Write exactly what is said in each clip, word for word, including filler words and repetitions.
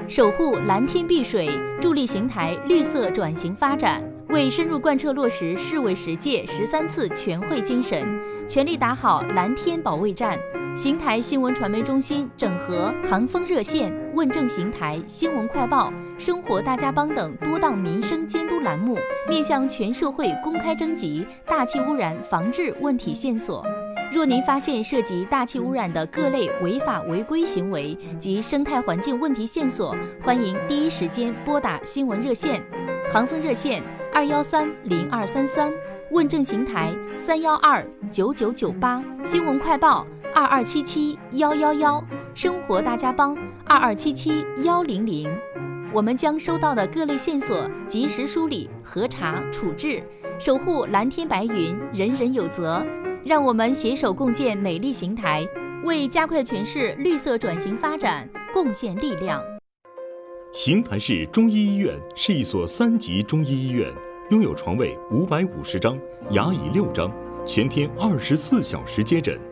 守护蓝天碧水，助力邢台绿色转型发展。为深入贯彻落实市委十届十三次全会精神，全力打好蓝天保卫战。邢台新闻传媒中心整合航风热线、问政邢台、新闻快报、生活大家帮等多档民生监督栏目，面向全社会公开征集大气污染防治问题线索。若您发现涉及大气污染的各类违法违规行为及生态环境问题线索，欢迎第一时间拨打新闻热线，航风热线二幺三零二三三，问政邢台三幺二九九九八，新闻快报二二七七幺幺幺，生活大家帮二二七七幺零零。我们将收到的各类线索及时梳理、核查、处置，守护蓝天白云，人人有责。让我们携手共建美丽邢台，为加快全市绿色转型发展贡献力量。 邢台市中医医院是一所三级中医医院，拥有床位五百五十张，牙椅六张，全天二十四小时接诊。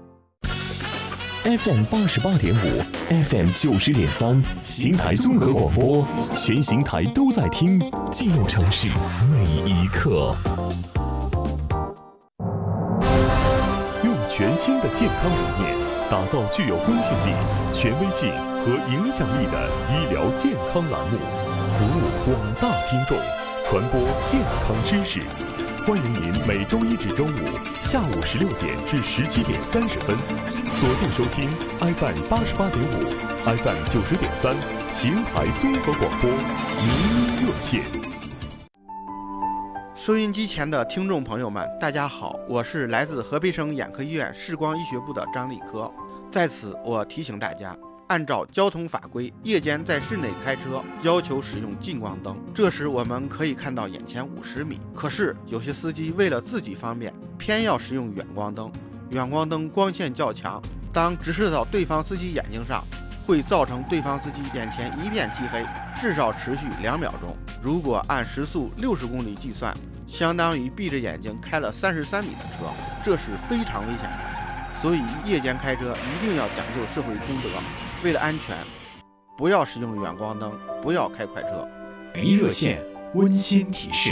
F M 八十八点五 ，F M 九十点三，邢台综合广播，全邢台都在听，记录城市每一刻。 用全新的健康理念，打造具有公信力、权威性和影响力的医疗健康栏目，服务广大听众，传播健康知识。欢迎您每周一至周五下午十六点至十七点三十分，锁定收听 F M 八十八点五、F M 九十点三邢台综合广播名医热线。 收音机前的听众朋友们，大家好，我是来自河北省眼科医院视光医学部的张立科。在此，我提醒大家，按照交通法规，夜间在室内开车要求使用近光灯，这时我们可以看到眼前五十米。可是有些司机为了自己方便，偏要使用远光灯。远光灯光线较强，当直射到对方司机眼睛上，会造成对方司机眼前一片漆黑，至少持续两秒钟。如果按时速六十公里计算，相当于闭着眼睛开了三十三米的车，这是非常危险的。所以夜间开车一定要讲究社会公德，为了安全，不要使用远光灯，不要开快车。 名医热线温馨提示。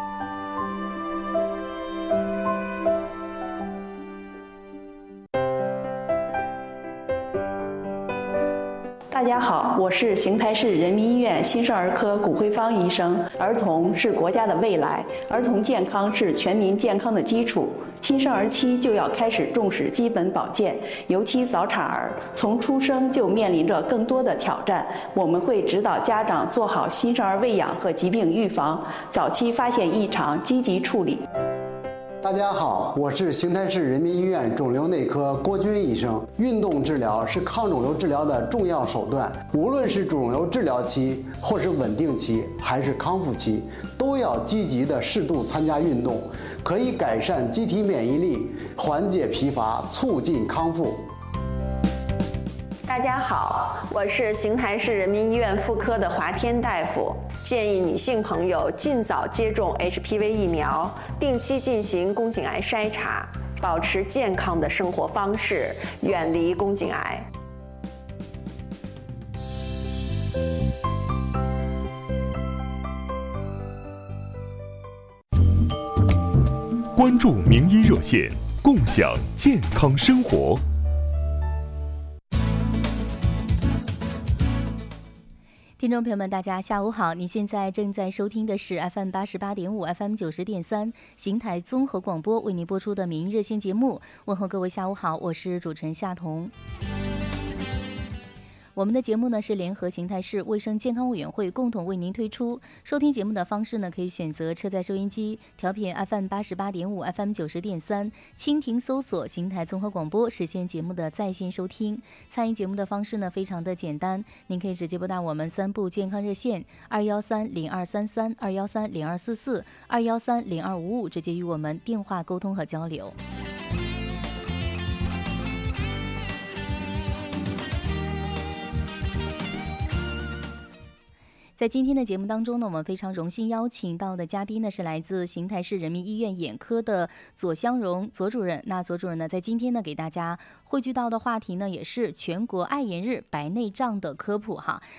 大家好，我是邢台市人民医院新生儿科谷慧芳医生。儿童是国家的未来，儿童健康是全民健康的基础。新生儿期就要开始重视基本保健，尤其早产儿从出生就面临着更多的挑战。我们会指导家长做好新生儿喂养和疾病预防，早期发现异常，积极处理。 大家好，我是邢台市人民医院肿瘤内科郭军医生。运动治疗是抗肿瘤治疗的重要手段，无论是肿瘤治疗期，或是稳定期，还是康复期，都要积极的适度参加运动，可以改善机体免疫力，缓解疲乏，促进康复。 大家好，我是邢台市人民医院妇科的华天大夫。建议女性朋友尽早接种 H P V 疫苗，定期进行宫颈癌筛查，保持健康的生活方式，远离宫颈癌。 关注名医热线，共享健康生活。 听众朋友们，大家下午好！您现在正在收听的是 F M 八十八点五、F M 九十点三邢台综合广播为您播出的民意热线节目。问候各位下午好，我是主持人夏彤。我们的节目呢是联合邢台市卫生健康委员会共同为您推出。收听节目的方式呢，可以选择车载收音机调频 F M 八十八点五、F M 九十点三，蜻蜓搜索邢台综合广播，实现节目的在线收听。参与节目的方式呢非常的简单，您可以直接拨打我们三部健康热线二幺三零二三三、二幺三零二四四、二幺三零二五五，直接与我们电话沟通和交流。在今天的节目当中呢，我们非常荣幸邀请到的嘉宾呢是来自邢台市人民医院眼科的左香荣左主任。那左主任呢，在今天呢给大家汇聚到的话题呢，也是全国爱眼日白内障的科普哈。